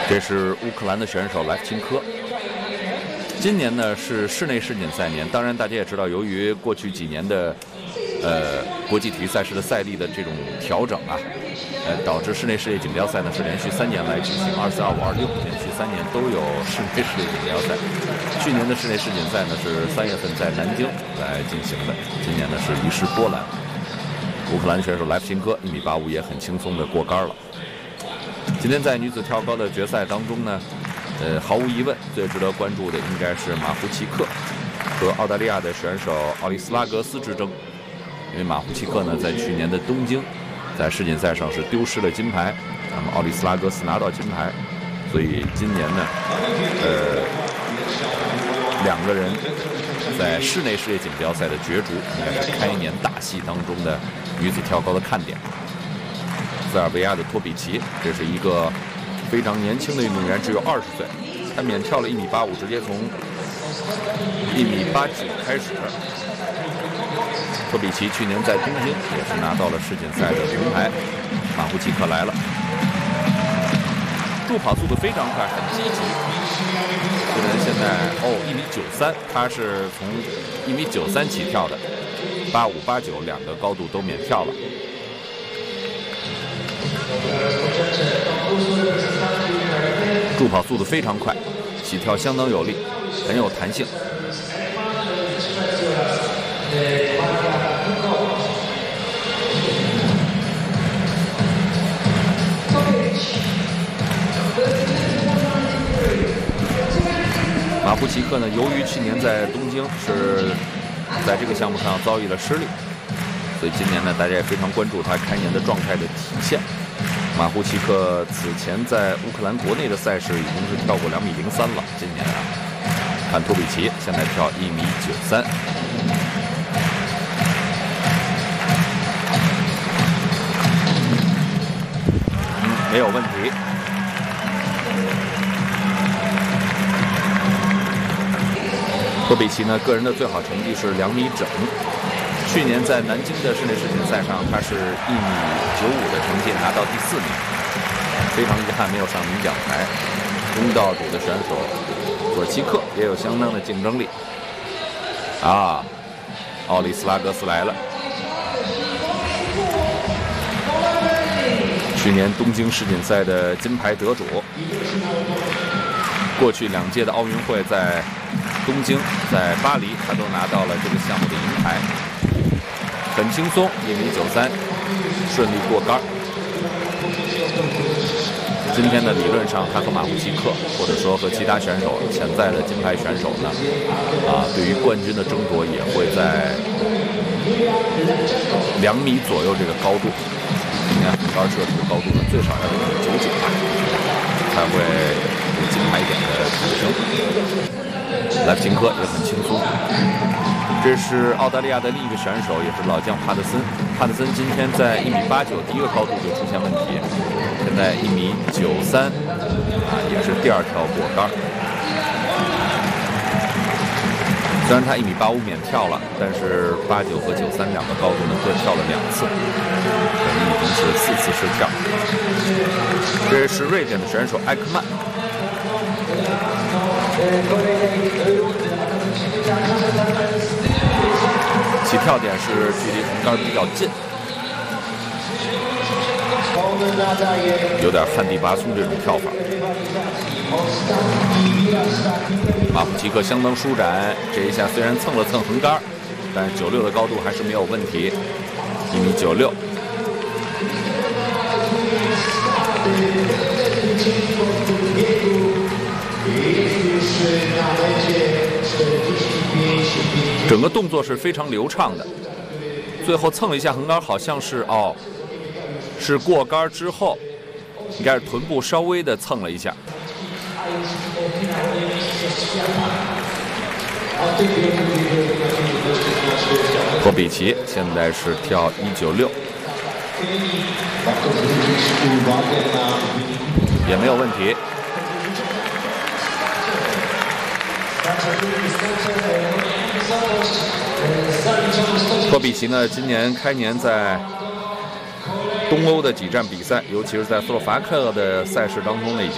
这是乌克兰的选手莱夫琴科。今年呢是室内世锦赛年，当然大家也知道，由于过去几年的国际体育赛事的赛例的这种调整啊，导致室内世界锦标赛呢是连续3年来举行，24、25、26连续3年都有室内世界锦标赛。去年的室内世锦赛呢是3月份在南京来进行的，今年呢是移师波兰。乌克兰选手莱夫琴科1.85米也很轻松的过杆了。今天在女子跳高的决赛当中呢，毫无疑问最值得关注的应该是马夫奇克和澳大利亚的选手奥利斯拉格斯之争。因为马夫奇克呢在去年的东京在世锦赛上是丢失了金牌，那么奥利斯拉格斯拿到金牌，所以今年呢，两个人在室内世界锦标赛的角逐，应该是开年大戏当中的女子跳高的看点。塞尔维亚的托比奇，这是一个非常年轻的运动员，只有20岁，他免跳了1.85米，直接从1.89米开始。托比奇去年在东京也是拿到了世锦赛的铜牌。马夫奇克来了，助跑速度非常快，很积极。虽然现在1.93米，他是从1.93米起跳的，85、89两个高度都免跳了。助跑速度非常快，起跳相当有力，很有弹性。马夫奇克呢，由于去年在东京是在这个项目上遭遇了失利，所以今年呢，大家也非常关注他开年的状态的体现。马夫奇克此前在乌克兰国内的赛事已经是跳过2.03米了，今年啊，看托比奇现在跳1.93米。没有问题。托比奇呢，个人的最好成绩是2米整。去年在南京的室内世锦赛上，他是1.95米的成绩拿到第4名，非常遗憾没有上领奖台。东道主的选手佐奇克也有相当的竞争力。啊，奥利斯拉格斯来了。去年东京世锦赛的金牌得主，过去2届的奥运会在东京、在巴黎，他都拿到了这个项目的银牌，很轻松1.93米，顺利过杆。今天呢，理论上他和马夫奇克，或者说和其他选手、潜在的金牌选手呢，对于冠军的争夺也会在2米左右这个高度。今年横杆射出的高度呢，最少要1.99米，才会有金牌点的产生。莱夫琴科也很轻松。这是澳大利亚的另一个选手，也是老将帕特森。帕特森今天在1.89米第一个高度就出现问题，现在1.93米，也是第2跳过杆。虽然他1.85米免跳了，但是89和93两个高度呢各跳了2次，等于已经是4次失跳。这是瑞典的选手埃克曼。起跳点是距离横杆比较近，有点旱地拔葱这种跳法。马夫奇克相当舒展，这一下虽然蹭了蹭横杆，但是96的高度还是没有问题，1.96米。整个动作是非常流畅的，最后蹭了一下横杆，好像是是过杆之后，应该是臀部稍微的蹭了一下。托比奇现在是跳1.96，也没有问题。托比奇呢，今年开年在东欧的几站比赛，尤其是在斯洛伐克的赛事当中呢，已经